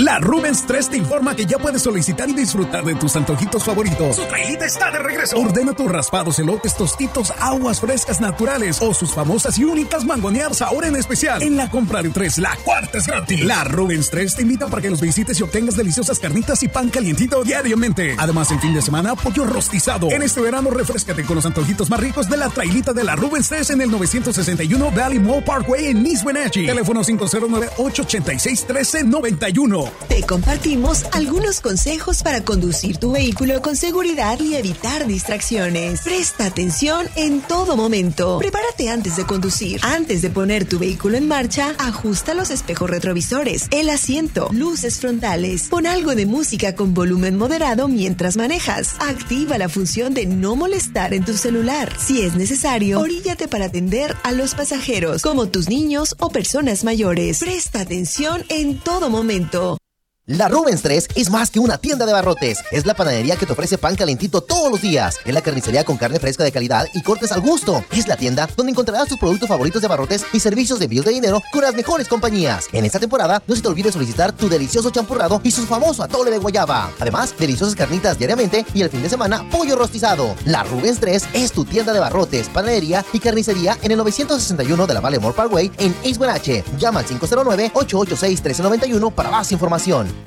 La Rubens 3 te informa que ya puedes solicitar y disfrutar de tus antojitos favoritos. Su trailita está de regreso. Ordena tus raspados, elotes, tostitos, aguas frescas naturales o sus famosas y únicas mangoneadas ahora en especial. En la compra de 3, la cuarta es gratis. La Rubens 3 te invita para que los visites y obtengas deliciosas carnitas y pan calientito diariamente. Además, en fin de semana, pollo rostizado. En este verano, refrescate con los antojitos más ricos de la trailita de la Rubens 3 en el 961 Valley Mall Parkway en East Wenatchee. Teléfono 509-886-1391. Te compartimos algunos consejos para conducir tu vehículo con seguridad y evitar distracciones. Presta atención en todo momento. Prepárate antes de conducir. Antes de poner tu vehículo en marcha, ajusta los espejos retrovisores, el asiento, luces frontales. Pon algo de música con volumen moderado mientras manejas. Activa la función de no molestar en tu celular. Si es necesario, oríllate para atender a los pasajeros, como tus niños o personas mayores. Presta atención en todo momento. La Rubens 3 es más que una tienda de barrotes. Es la panadería que te ofrece pan calentito todos los días. Es la carnicería con carne fresca de calidad y cortes al gusto. Es la tienda donde encontrarás tus productos favoritos de barrotes y servicios de envío de dinero con las mejores compañías. En esta temporada, no se te olvide solicitar tu delicioso champurrado y su famoso atole de guayaba. Además, deliciosas carnitas diariamente y el fin de semana, pollo rostizado. La Rubens 3 es tu tienda de barrotes, panadería y carnicería en el 961 de la Valley Mall Parkway en East Wenatchee. Llama al 509-886-1391 para más información.